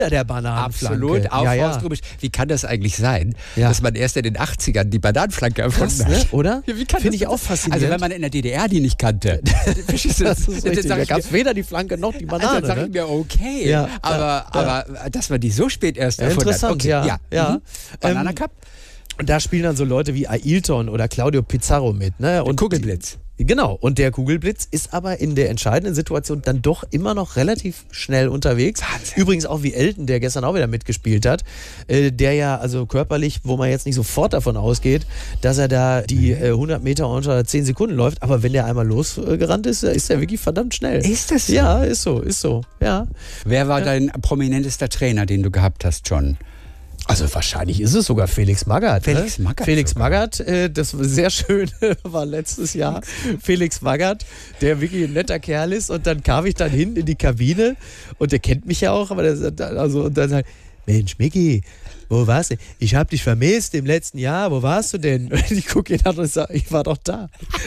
der Bananenflanke. Absolut, ausdrücklich. Wie kann das eigentlich sein, dass man erst in den 80ern die Bananenflanke erfunden hat? Ne? Oder? Ja, Finde ich auch faszinierend. Also wenn man in der DDR die nicht kannte. Das ist richtig. Da gab es weder die Flanke noch die Banane. Dann sage ich mir, okay. Aber dass man die so spät erst erfunden hat. Interessant, ja. Banana Cup. Und da spielen dann so Leute wie Ailton oder Claudio Pizarro mit. Ne? Und Kugelblitz. Genau, und der Kugelblitz ist aber in der entscheidenden Situation dann doch immer noch relativ schnell unterwegs. Wahnsinn. Übrigens auch wie Elton, der gestern auch wieder mitgespielt hat, der ja also körperlich, wo man jetzt nicht sofort davon ausgeht, dass er da die 100 Meter unter 10 Sekunden läuft, aber wenn der einmal losgerannt ist er wirklich verdammt schnell. Ist das so? Ja, ist so, ja. Wer war dein prominentester Trainer, den du gehabt hast, John? Also wahrscheinlich ist es sogar Felix Magath. Felix Magath, das war sehr schön, war letztes Jahr. Felix Magath, der wirklich ein netter Kerl ist. Und dann kam ich dann hin in die Kabine und der kennt mich ja auch. Aber und dann sagt, Mensch, Micky, wo warst du? Ich habe dich vermisst im letzten Jahr. Wo warst du denn? Und ich gucke ihn an und sage, ich war doch da.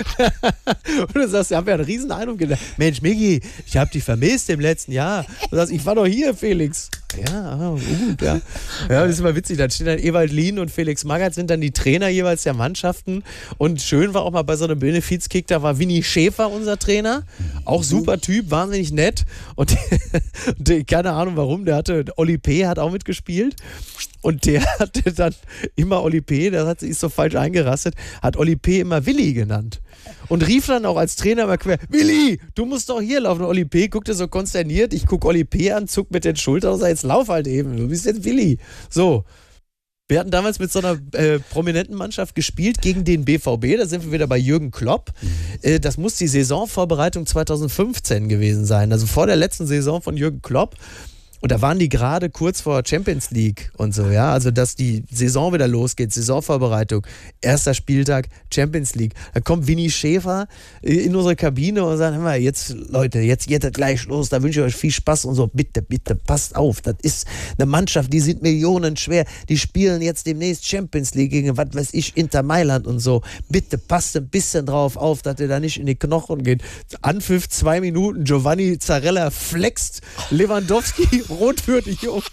Und du sagst, ich habe ja einen riesen Eindruck gedacht. Mensch, Micky, ich habe dich vermisst im letzten Jahr. Und du sagst, ich war doch hier, Felix. Ja, gut, ja. Ja, das ist immer witzig. Dann stehen dann Ewald Lien und Felix Magath sind dann die Trainer jeweils der Mannschaften. Und schön war auch mal bei so einem Benefizkick, da war Winnie Schäfer unser Trainer. Auch super Typ, wahnsinnig nett. Und keine Ahnung warum, Oli P. hat auch mitgespielt. Und der hatte dann immer Oli P., ist so falsch eingerastet, hat Oli P. immer Willi genannt. Und rief dann auch als Trainer mal quer, Willi, du musst doch hier laufen. Und Oli P. guckte so konsterniert, ich gucke Oli P. an, zuck mit den Schultern und sage, jetzt lauf halt eben, du bist jetzt Willi. So. Wir hatten damals mit so einer prominenten Mannschaft gespielt gegen den BVB, da sind wir wieder bei Jürgen Klopp. Das muss die Saisonvorbereitung 2015 gewesen sein, also vor der letzten Saison von Jürgen Klopp. Und da waren die gerade kurz vor Champions League und so, ja. Also, dass die Saison wieder losgeht, Saisonvorbereitung, erster Spieltag, Champions League. Da kommt Winnie Schäfer in unsere Kabine und sagt, hör mal, jetzt, Leute, jetzt geht das gleich los, da wünsche ich euch viel Spaß und so. Bitte, passt auf. Das ist eine Mannschaft, die sind millionenschwer. Die spielen jetzt demnächst Champions League gegen, was weiß ich, Inter Mailand und so. Bitte passt ein bisschen drauf auf, dass ihr da nicht in die Knochen geht. Anpfiff 2 Minuten, Giovanni Zarella flext Lewandowski rotwürdig um.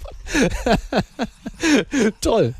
Toll.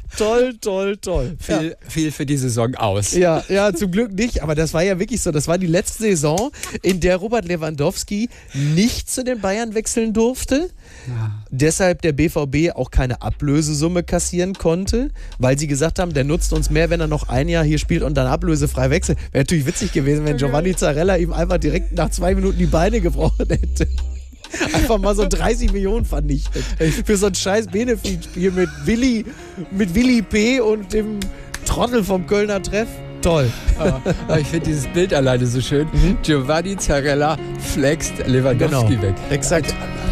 Viel für die Saison aus. Ja, zum Glück nicht, aber das war ja wirklich so, das war die letzte Saison, in der Robert Lewandowski nicht zu den Bayern wechseln durfte, deshalb der BVB auch keine Ablösesumme kassieren konnte, weil sie gesagt haben, der nutzt uns mehr, wenn er noch ein Jahr hier spielt und dann ablösefrei wechselt. Wäre natürlich witzig gewesen, wenn Giovanni Zarella ihm einfach direkt nach 2 Minuten die Beine gebrochen hätte. Einfach mal so 30 Millionen vernichtet. Für so ein scheiß Benefizspiel mit Willi P. und dem Trottel vom Kölner Treff. Toll. Aber ich finde dieses Bild alleine so schön. Giovanni Zarella flext Lewandowski weg. Exakt.